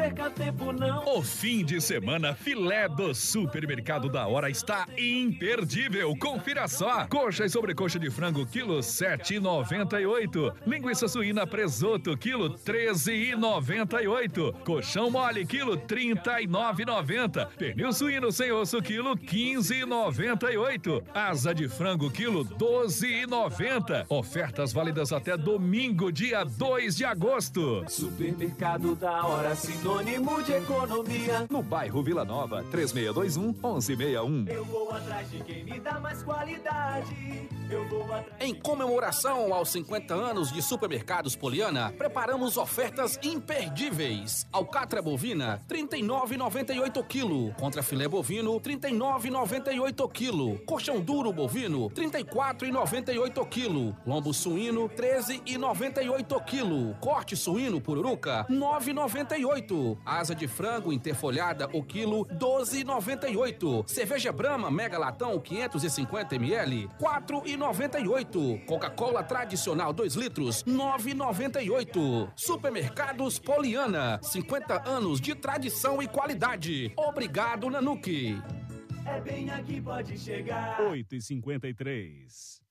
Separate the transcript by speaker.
Speaker 1: perca tempo não.
Speaker 2: O fim de semana filé do Supermercado da Hora está imperdível. Confira só. Coxa e sobrecoxa de frango, quilo 7,98. Linguiça suína presunto, quilo 13,98. Colchão mole, quilo 39,90. Pernil suíno sem osso, quilo 15,98. Asa de frango, quilo 12,90. Ofertas válidas até domingo, dia 2 de agosto.
Speaker 1: Supermercado da Hora, sinônimo de economia.
Speaker 3: No bairro Vila Nova, 3621-1161.
Speaker 1: Eu vou atrás de quem me dá mais qualidade. Eu vou atrás.
Speaker 4: Em comemoração aos 50 anos de Supermercados Poliana, preparamos ofertas imperdíveis. Alcatra bovina, R$ 39,98 kg. Contra filé bovino, R$ 39,98 kg. Colchão duro bovino, R$ 34,98 kg. Lombo suíno, R$ 13,98 kg. Corte suíno pururuca, R$ 9,98. Asa de frango interfolhada, o quilo, R$ 12,98. Cerveja Brahma Mega Latão 550 ml, R$ 4,98. Coca-Cola tradicional 2 litros, R$ 9,98. Supermercados Poliana, 50 anos de tradição e qualidade. Obrigado, Nanuque.
Speaker 1: É bem aqui, pode chegar.
Speaker 2: 8,53.